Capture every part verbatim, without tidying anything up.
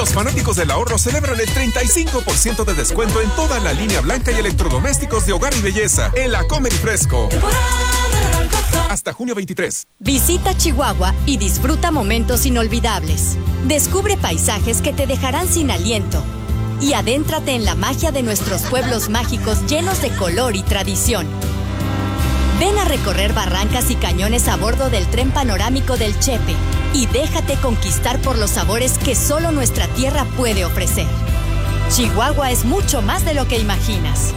Los fanáticos del ahorro celebran el treinta y cinco por ciento de descuento en toda la línea blanca y electrodomésticos de hogar y belleza en la Comer y Fresco. Hasta junio veintitrés. Visita Chihuahua y disfruta momentos inolvidables. Descubre paisajes que te dejarán sin aliento. Y adéntrate en la magia de nuestros pueblos mágicos llenos de color y tradición. Ven a recorrer barrancas y cañones a bordo del tren panorámico del Chepe y déjate conquistar por los sabores que solo nuestra tierra puede ofrecer. Chihuahua es mucho más de lo que imaginas.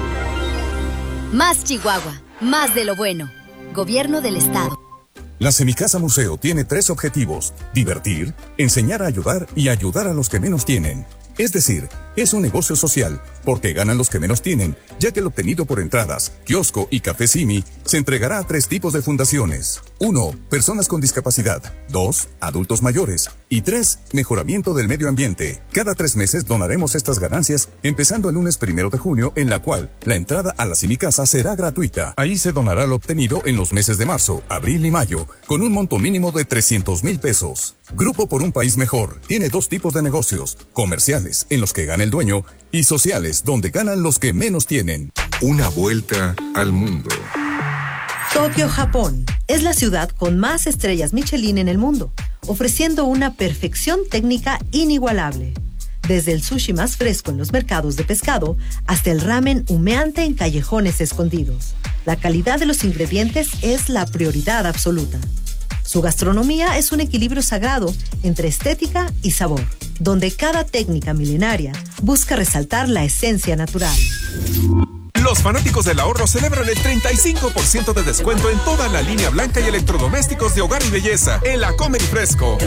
Más Chihuahua, más de lo bueno. Gobierno del Estado. La Semicasa Museo tiene tres objetivos: divertir, enseñar a ayudar y ayudar a los que menos tienen. Es decir, es un negocio social, porque ganan los que menos tienen, ya que el obtenido por entradas, kiosco y café Simi se entregará a tres tipos de fundaciones. Uno, personas con discapacidad. Dos, adultos mayores. Y tres, mejoramiento del medio ambiente. Cada tres meses donaremos estas ganancias, empezando el lunes primero de junio, en la cual la entrada a la Semicasa será gratuita. Ahí se donará lo obtenido en los meses de marzo, abril y mayo, con un monto mínimo de trescientos mil pesos. Grupo por un País Mejor tiene dos tipos de negocios: comerciales, en los que gana el dueño, y sociales, donde ganan los que menos tienen. Una vuelta al mundo. Tokio, Japón, es la ciudad con más estrellas Michelin en el mundo, ofreciendo una perfección técnica inigualable. Desde el sushi más fresco en los mercados de pescado hasta el ramen humeante en callejones escondidos. La calidad de los ingredientes es la prioridad absoluta. Su gastronomía es un equilibrio sagrado entre estética y sabor, donde cada técnica milenaria busca resaltar la esencia natural. Los fanáticos del ahorro celebran el treinta y cinco por ciento de descuento en toda la línea blanca y electrodomésticos de hogar y belleza en la Comer y Fresco.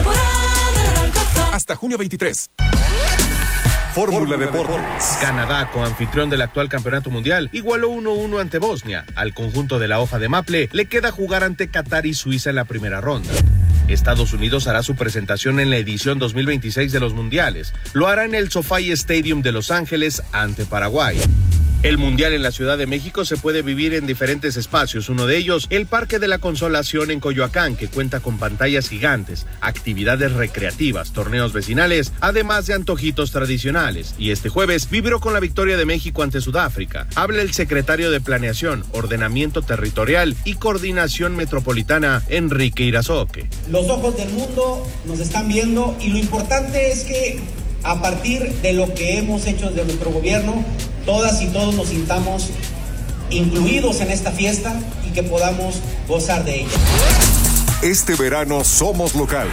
Hasta junio veintitrés. Fórmula Deportes. Canadá, coanfitrión del actual campeonato mundial, igualó uno uno ante Bosnia. Al conjunto de la hoja de Maple le queda jugar ante Qatar y Suiza en la primera ronda. Estados Unidos hará su presentación en la edición dos mil veintiséis de los mundiales. Lo hará en el SoFi Stadium de Los Ángeles ante Paraguay. El Mundial en la Ciudad de México se puede vivir en diferentes espacios. Uno de ellos, el Parque de la Consolación en Coyoacán, que cuenta con pantallas gigantes, actividades recreativas, torneos vecinales, además de antojitos tradicionales. Y este jueves vibró con la victoria de México ante Sudáfrica. Habla el secretario de Planeación, Ordenamiento Territorial y Coordinación Metropolitana, Enrique Irazoque. Los ojos del mundo nos están viendo y lo importante es que a partir de lo que hemos hecho desde nuestro gobierno, todas y todos nos sintamos incluidos en esta fiesta y que podamos gozar de ella. Este verano somos locales.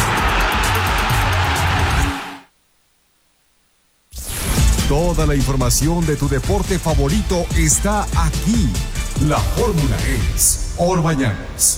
Toda la información de tu deporte favorito está aquí. La fórmula es Orbañanos.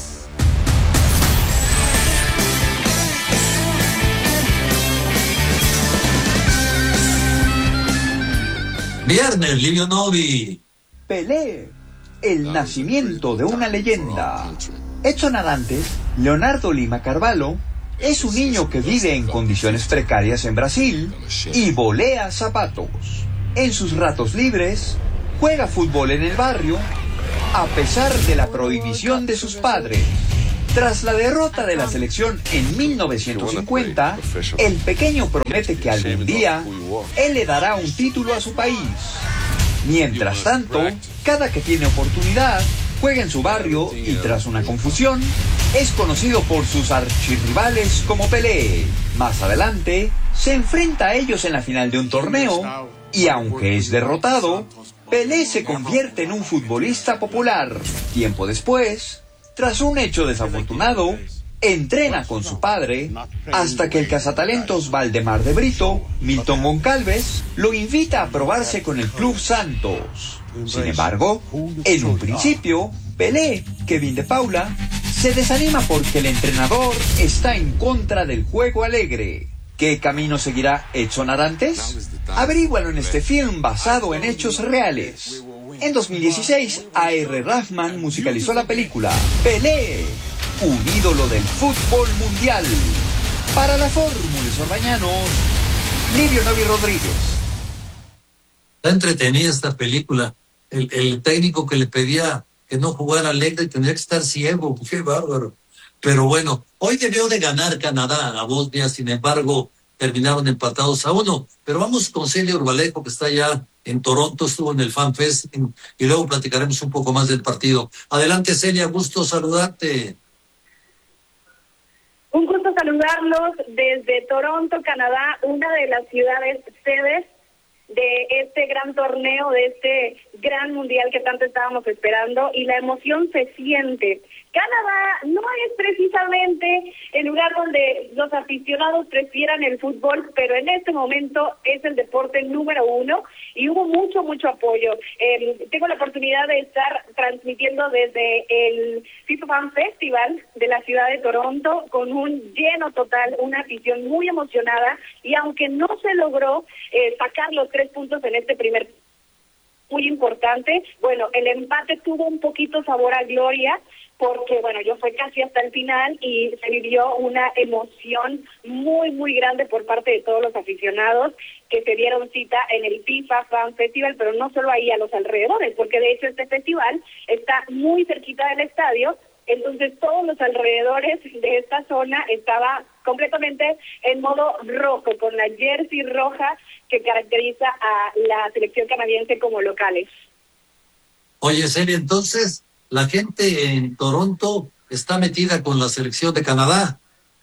Viernes, Livio Novi. Pelé, el nacimiento de una leyenda. Edson Arantes, Leonardo Lima Carvalho, es un niño que vive en condiciones precarias en Brasil y volea zapatos. En sus ratos libres, juega fútbol en el barrio, a pesar de la prohibición de sus padres. Tras la derrota de la selección en mil novecientos cincuenta, el pequeño promete que algún día él le dará un título a su país. Mientras tanto, cada que tiene oportunidad, juega en su barrio y tras una confusión, es conocido por sus archirrivales como Pelé. Más adelante, se enfrenta a ellos en la final de un torneo y aunque es derrotado, Pelé se convierte en un futbolista popular. Tiempo después, tras un hecho desafortunado, entrena con su padre hasta que el cazatalentos Valdemar de Brito, Milton Goncalves, lo invita a probarse con el Club Santos. Sin embargo, en un principio, Pelé, Kevin de Paula, se desanima porque el entrenador está en contra del juego alegre. ¿Qué camino seguirá Edson Arantes? Averígualo en este film basado en hechos reales. En dos mil dieciséis, A R Rahman musicalizó la película Pelé, un ídolo del fútbol mundial. Para la Fórmula Orbañanos, Livio Novi Rodríguez. Está entretenida esta película. El, el técnico que le pedía que no jugara alegre tendría que estar ciego. Qué bárbaro. Pero bueno, hoy debió de ganar Canadá a Bosnia, sin embargo, terminaron empatados a uno. Pero vamos con Celia Urbalejo, que está ya en Toronto, estuvo en el Fan Fest, en, y luego platicaremos un poco más del partido. Adelante, Celia, gusto saludarte. Un gusto saludarlos desde Toronto, Canadá, una de las ciudades sedes de este gran torneo, de este gran mundial que tanto estábamos esperando, y la emoción se siente. Canadá no es precisamente el lugar donde los aficionados prefieran el fútbol, pero en este momento es el deporte número uno y hubo mucho, mucho apoyo. Eh, tengo la oportunidad de estar transmitiendo desde el FIFA Fan Festival de la ciudad de Toronto con un lleno total, una afición muy emocionada, y aunque no se logró eh, sacar los tres puntos en este primer muy importante, bueno, el empate tuvo un poquito sabor a gloria, porque, bueno, yo fue casi hasta el final y se vivió una emoción muy, muy grande por parte de todos los aficionados que se dieron cita en el FIFA Fan Festival, pero no solo ahí, a los alrededores, porque de hecho este festival está muy cerquita del estadio, entonces todos los alrededores de esta zona estaba completamente en modo rojo, con la jersey roja que caracteriza a la selección canadiense como locales. Oye, Celia, entonces la gente en Toronto está metida con la selección de Canadá.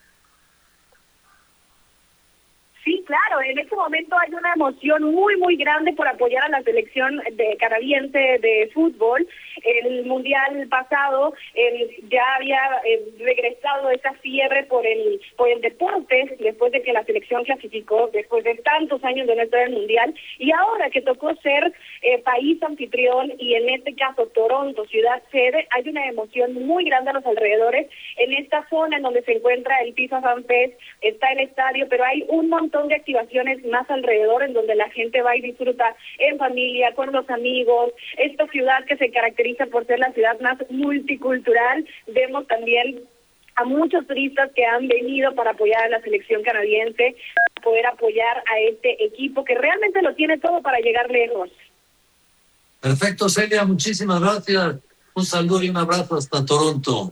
Sí, claro, en este momento hay una emoción muy, muy grande por apoyar a la selección de canadiense de fútbol. El mundial pasado eh, ya había eh, regresado esa fiebre por el por el deporte, después de que la selección clasificó, después de tantos años de no estar en el mundial, y ahora que tocó ser eh, país anfitrión, y en este caso Toronto, ciudad sede, hay una emoción muy grande a los alrededores. En esta zona en donde se encuentra el FIFA Fan Fest está el estadio, pero hay un montón de activaciones más alrededor en donde la gente va y disfruta en familia, con los amigos. Esta ciudad que se caracteriza por ser la ciudad más multicultural, vemos también a muchos turistas que han venido para apoyar a la selección canadiense, para poder apoyar a este equipo que realmente lo tiene todo para llegar lejos. Perfecto, Celia, muchísimas gracias. Un saludo y un abrazo hasta Toronto.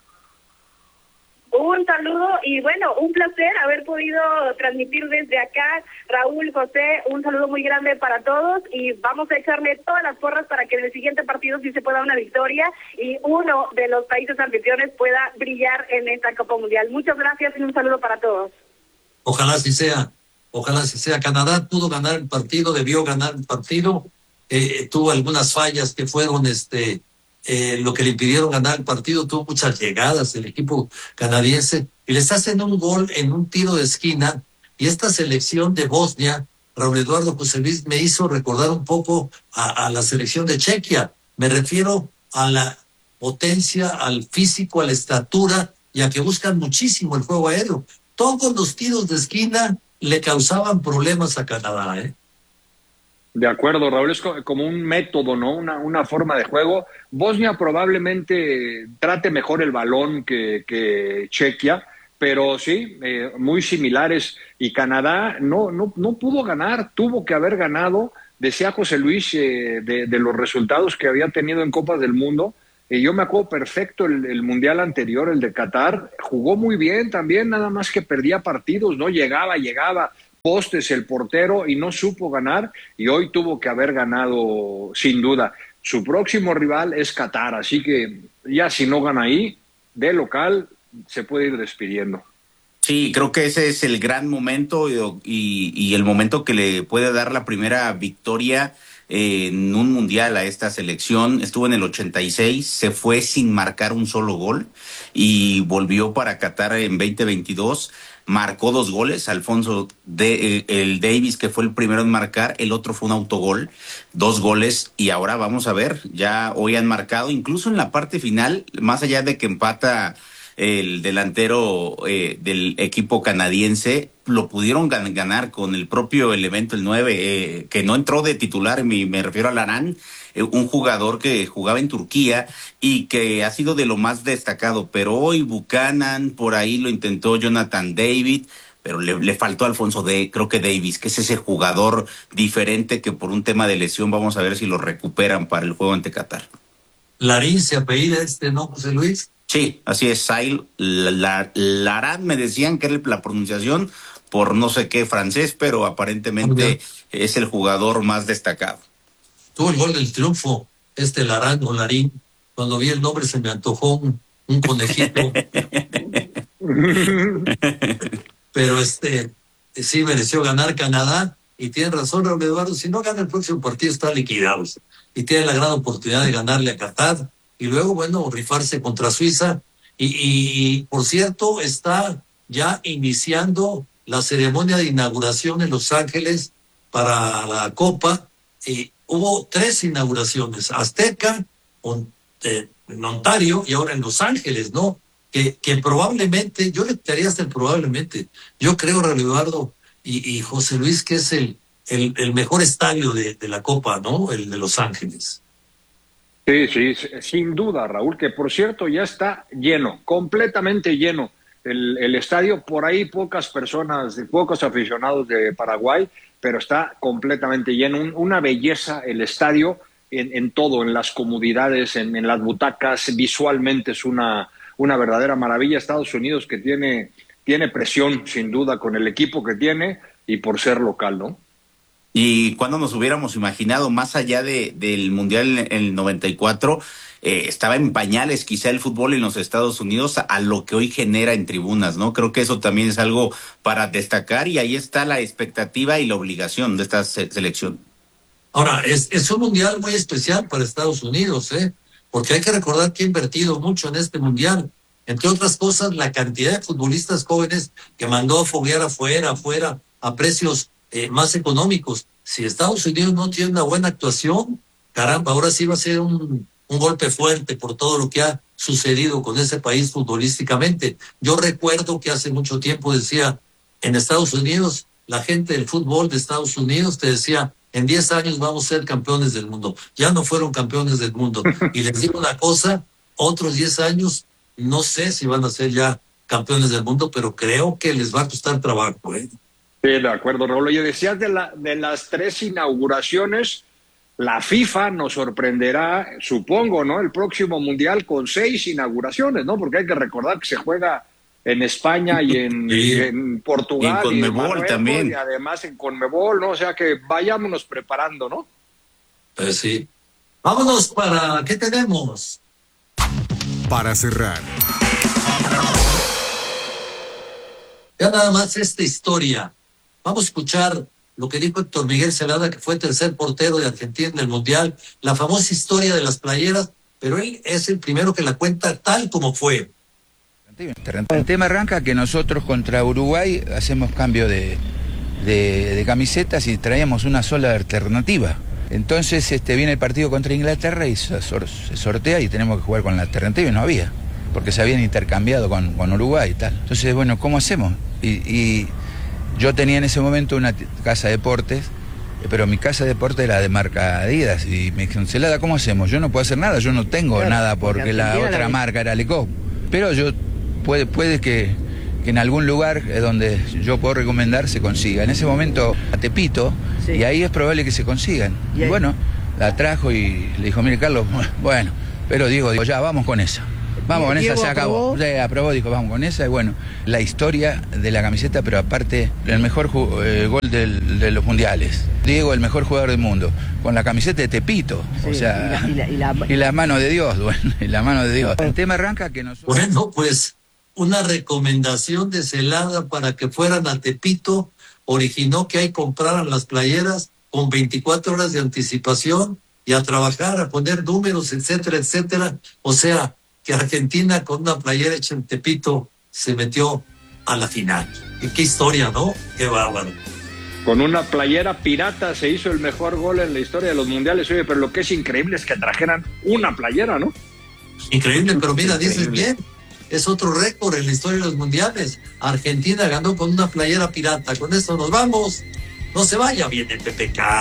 Un saludo y bueno, un placer haber podido transmitir desde acá. Raúl, José, un saludo muy grande para todos y vamos a echarle todas las porras para que en el siguiente partido sí se pueda una victoria y uno de los países anfitriones pueda brillar en esta Copa Mundial. Muchas gracias y un saludo para todos. Ojalá así sea, ojalá así sea. Canadá pudo ganar el partido, debió ganar el partido, eh, tuvo algunas fallas que fueron este Eh, lo que le impidieron ganar el partido, tuvo muchas llegadas el equipo canadiense y les hacen un gol en un tiro de esquina, y esta selección de Bosnia, Raúl Eduardo José Luis, me hizo recordar un poco a, a la selección de Chequia. Me refiero a la potencia, al físico, a la estatura, y a que buscan muchísimo el juego aéreo. Todos los tiros de esquina le causaban problemas a Canadá, ¿eh? De acuerdo, Raúl, es como un método, ¿no? Una, una forma de juego. Bosnia probablemente trate mejor el balón que, que Chequia, pero sí, eh, muy similares. Y Canadá no, no, no pudo ganar, tuvo que haber ganado. Decía José Luis eh, de, de los resultados que había tenido en Copas del Mundo. Eh, yo me acuerdo perfecto el, el Mundial anterior, el de Qatar. Jugó muy bien también, nada más que perdía partidos, ¿no? Llegaba, llegaba. Postes el portero y no supo ganar, y hoy tuvo que haber ganado sin duda. Su próximo rival es Qatar, así que ya si no gana ahí, de local, se puede ir despidiendo. Sí, creo que ese es el gran momento y, y el momento que le puede dar la primera victoria en un mundial a esta selección. Estuvo en el ochenta y seis, se fue sin marcar un solo gol y volvió para Qatar en veinte veintidós. Marcó dos goles, Alfonso de, el Davis, que fue el primero en marcar, el otro fue un autogol, dos goles, y ahora vamos a ver, ya hoy han marcado, incluso en la parte final, más allá de que empata el delantero eh, del equipo canadiense, lo pudieron gan- ganar con el propio elemento, el nueve, eh, que no entró de titular, me, me refiero a Laran, eh, un jugador que jugaba en Turquía y que ha sido de lo más destacado, pero hoy Buchanan, por ahí lo intentó Jonathan David, pero le, le faltó Alfonso de, creo que Davis, que es ese jugador diferente que por un tema de lesión vamos a ver si lo recuperan para el juego ante Qatar. Larín se apellida este, ¿no, José Luis? Sí, así es, Sail Laran, me decían que era la pronunciación, por no sé qué francés, pero aparentemente es el jugador más destacado. Tuvo el gol del triunfo, este Larán o Larín. Cuando vi el nombre se me antojó un, un conejito. Pero este sí mereció ganar Canadá, y tiene razón Raúl Eduardo, si no gana el próximo partido está liquidado, y tiene la gran oportunidad de ganarle a Qatar, y luego, bueno, rifarse contra Suiza, y, y, y por cierto, está ya iniciando la ceremonia de inauguración en Los Ángeles para la Copa. Y hubo tres inauguraciones, Azteca, on, eh, en Ontario y ahora en Los Ángeles, ¿no? Que, que probablemente, yo le quitaría hasta el probablemente, yo creo, Raúl Eduardo y, y José Luis, que es el, el, el mejor estadio de, de la Copa, ¿no? El de Los Ángeles. Sí, sí, sin duda, Raúl, que por cierto ya está lleno, completamente lleno el, el estadio. Por ahí pocas personas, pocos aficionados de Paraguay, pero está completamente lleno. Un, una belleza el estadio en, en todo, en las comodidades, en, en las butacas, visualmente es una, una verdadera maravilla. Estados Unidos que tiene, tiene presión, sin duda, con el equipo que tiene y por ser local, ¿no? Y cuando nos hubiéramos imaginado, más allá de, del Mundial en el noventa y cuatro, eh, estaba en pañales quizá el fútbol en los Estados Unidos a, a lo que hoy genera en tribunas, ¿no? Creo que eso también es algo para destacar, y ahí está la expectativa y la obligación de esta se- selección. Ahora, es, es un mundial muy especial para Estados Unidos, ¿eh? Porque hay que recordar que ha invertido mucho en este mundial. Entre otras cosas, la cantidad de futbolistas jóvenes que mandó a foguear afuera, afuera, a precios eh, más económicos. Si Estados Unidos no tiene una buena actuación, caramba, ahora sí va a ser un, un golpe fuerte por todo lo que ha sucedido con ese país futbolísticamente. Yo recuerdo que hace mucho tiempo decía, en Estados Unidos, la gente del fútbol de Estados Unidos te decía, en diez años vamos a ser campeones del mundo. Ya no fueron campeones del mundo. Y les digo una cosa, otros diez años, no sé si van a ser ya campeones del mundo, pero creo que les va a costar trabajo, ¿eh? Sí, de acuerdo, Raúl. Oye, decías de, la, de las tres inauguraciones, la FIFA nos sorprenderá, supongo, ¿no? El próximo Mundial con seis inauguraciones, ¿no? Porque hay que recordar que se juega en España y en, Sí. y en Portugal. Y en Conmebol Marruecos, también. Y además en Conmebol, ¿no? O sea que vayámonos preparando, ¿no? Pues sí. Vámonos para, ¿qué tenemos? Para cerrar, Ya nada más esta historia. Vamos a escuchar lo que dijo Héctor Miguel Celada, que fue tercer portero de Argentina en el Mundial, la famosa historia de las playeras, pero él es el primero que la cuenta tal como fue. El tema arranca que nosotros contra Uruguay hacemos cambio de, de, de camisetas y traíamos una sola alternativa. Entonces este, viene el partido contra Inglaterra y se, sor, se sortea y tenemos que jugar con la alternativa y no había, porque se habían intercambiado con, con Uruguay y tal. Entonces, bueno, ¿cómo hacemos? Y, y yo tenía en ese momento una t- casa de deportes, pero mi casa de deportes era de marca Adidas y me dijeron, Celada, ¿cómo hacemos? Yo no puedo hacer nada, yo no tengo Claro, nada porque porque la Argentina otra la- marca era Lecop. Pero yo puede, puede que, que en algún lugar eh, donde yo puedo recomendar se consiga. En ese momento a Tepito, Sí. y ahí es probable que se consigan. Y Y, ahí- bueno, la trajo y le dijo, mire Carlos, bueno, pero Diego, digo, ya, vamos con esa. Vamos con esa, Diego se acabó. aprobó. Sí, aprobó, dijo, vamos con esa. Y bueno, la historia de la camiseta, pero aparte, el mejor ju- eh, gol del- de los mundiales. Diego, el mejor jugador del mundo, con la camiseta de Tepito. Sí, o sea, y la- y la- y la- y la mano de Dios, bueno, y la mano de Dios. El tema arranca que nosotros... Bueno, pues una recomendación de Celada para que fueran a Tepito originó que ahí compraran las playeras con veinticuatro horas de anticipación y a trabajar, a poner números, etcétera, etcétera. O sea, que Argentina con una playera hecha en Tepito se metió a la final. Y qué historia, ¿no? Qué bárbaro. Con una playera pirata se hizo el mejor gol en la historia de los mundiales. Oye, pero lo que es increíble es que trajeran una playera, ¿no? Increíble, pero mira, dices Increíble. bien, es otro récord en la historia de los mundiales. Argentina ganó con una playera pirata. Con esto nos vamos. No se vaya, viene P P K.